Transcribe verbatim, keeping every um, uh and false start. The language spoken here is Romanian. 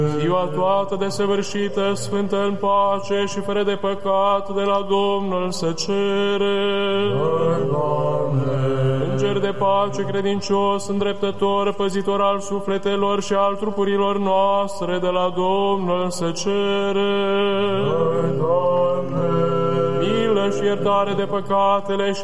Ziua toată desăvârșită, sfântă în pace și fără de păcat de la Domnul se cere. Înger de pace, credincios, îndreptător, păzitor al sufletelor și al trupurilor noastre de la Domnul se cere. Milă și iertare de păcatele și